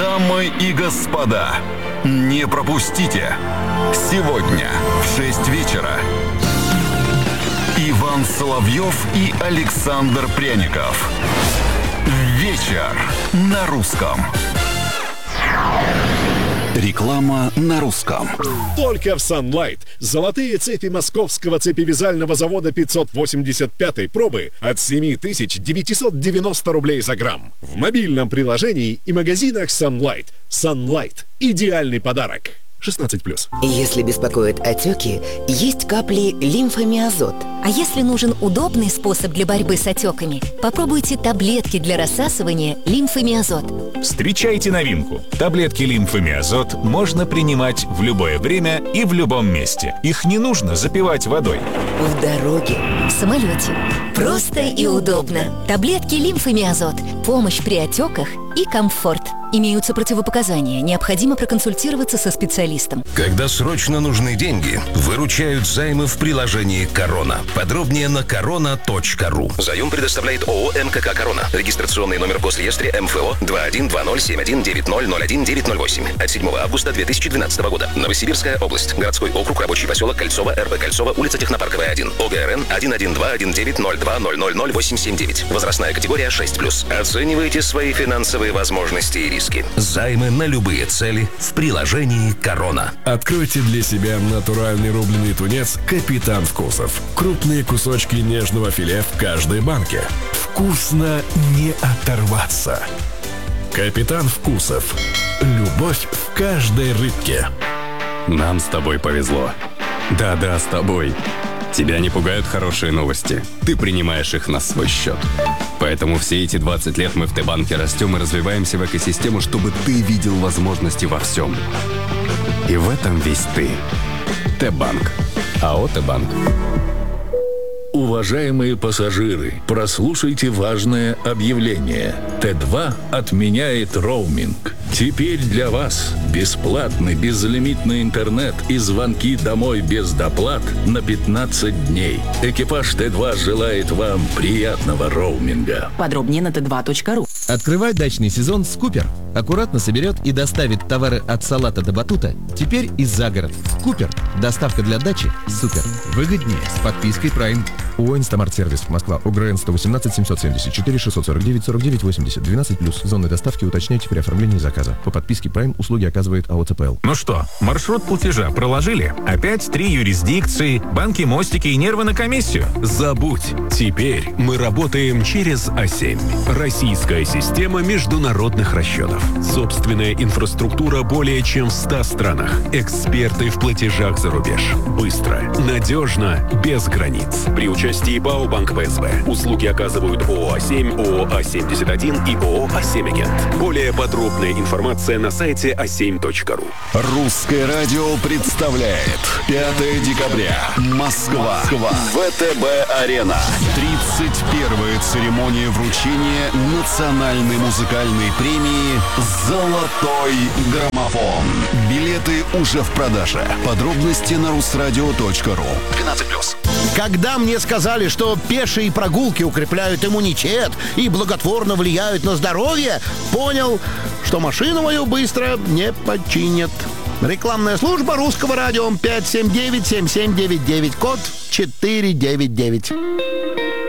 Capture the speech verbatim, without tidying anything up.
Дамы и господа, не пропустите. Сегодня в шесть вечера Иван Соловьев и Александр Пряников. Вечер на русском. Реклама на русском. Только в Sunlight. Золотые цепи московского цепевязального завода пятьсот восемьдесят пятой пробы от семь тысяч девятьсот девяносто рублей за грамм. В мобильном приложении и магазинах Sunlight. Sunlight. Идеальный подарок. шестнадцать плюс. Если беспокоят отеки, есть капли лимфомиазот. А если нужен удобный способ для борьбы с отеками, попробуйте таблетки для рассасывания лимфомиазот. Встречайте новинку. Таблетки лимфомиазот можно принимать в любое время и в любом месте. Их не нужно запивать водой. В дороге, в самолете. Просто и удобно. Таблетки лимфомиазот. Помощь при отеках и комфорт. Имеются противопоказания. Необходимо проконсультироваться со специалистом. Когда срочно нужны деньги, выручают займы в приложении «Корона». Подробнее на корона точка ру. Заем предоставляет ООО «МКК Корона». Регистрационный номер госреестре эм эф о два один два ноль семь один девять ноль ноль один девять ноль восемь от седьмого августа две тысячи двенадцатого года. Новосибирская область. Городской округ, рабочий поселок Кольцово, эр бэ Кольцово, улица Технопарковая один. о гэ эр эн один один два один девять ноль два ноль ноль ноль восемь семь девять. Возрастная категория шесть плюс. Оценивайте свои финансовые возможности и риски. Займы на любые цели в приложении «Корона». Откройте для себя натуральный рубленый тунец «Капитан Вкусов». Крупные кусочки нежного филе в каждой банке. Вкусно не оторваться. «Капитан Вкусов». Любовь в каждой рыбке. Нам с тобой повезло. Да-да, с тобой. Тебя не пугают хорошие новости. Ты принимаешь их на свой счет. Поэтому все эти двадцать лет мы в Т-банке растем и развиваемся в экосистему, чтобы ты видел возможности во всем. И в этом весь ты. Т-банк. АО «Т-банк». Уважаемые пассажиры, прослушайте важное объявление. Тэ два отменяет роуминг. Теперь для вас бесплатный безлимитный интернет и звонки домой без доплат на пятнадцать дней. Экипаж Тэ два желает вам приятного роуминга. Подробнее на тэ два точка ру. Открывай дачный сезон с Купер. Аккуратно соберет и доставит товары от салата до батута. Теперь и за город. Купер. Доставка для дачи. Супер. Выгоднее с подпиской Prime. ООО «Инстамарт-сервис». Москва. ОГРН сто восемнадцать семьсот семьдесят четыре шестьсот сорок девять сорок девять восемьдесят. двенадцать плюс. Зоны доставки уточняйте при оформлении заказа. По подписке Prime услуги оказывает АО «цэ пэ эл». Ну что, маршрут платежа проложили? Опять три юрисдикции, банки, мостики и нервы на комиссию? Забудь. Теперь мы работаем через а семь. Российская система международных расчетов. Собственная инфраструктура более чем в ста странах. Эксперты в платежах за рубеж. Быстро, надежно, без границ. При участии БАО «Банк пэ эс бэ». Услуги оказывают ООО «а семь», ООО «а семьдесят один» и ООО «а семь Агент». Более подробная информация на сайте а семь точка ру. Русское радио представляет пятое декабря. Москва. вэ тэ бэ-арена. тридцать первая церемония вручения национальной музыкальной премии «Золотой граммофон». Билеты уже в продаже. Подробности на русрадио точка ру. двенадцать плюс. Когда мне сказали, что пешие прогулки укрепляют иммунитет и благотворно влияют на здоровье, понял, что машину мою быстро не починят. Рекламная служба Русского радио пять семь девять семь семь девять девять, код четыре девять девять.